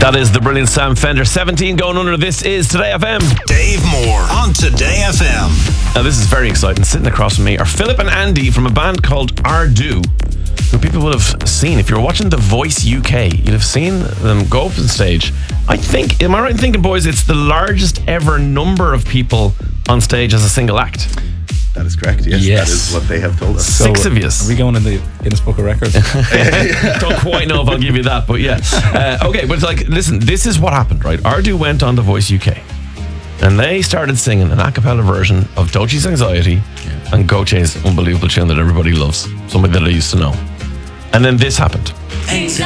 That is the brilliant Sam Fender. 17 going under. This is Today FM. Dave Moore on Today FM. Now this is very exciting. Sitting across from me are Philip and Andy from a band called Ardu, who people will have seen. If you're watching The Voice UK, you'll have seen them go up on stage. I think, am I right in thinking, boys, it's the largest ever number of people on stage as a single act? That is correct, yes. That is what they have told us. So, 6 of you. Are we going in the Guinness Book of Records? Don't quite know if I'll give you that, but yeah. Okay, but it's like, listen, this is what happened, right? Ardu went on The Voice UK and they started singing an a cappella version of Dochi's Anxiety and Goche's unbelievable tune that everybody loves, somebody that I used to know. And then this happened.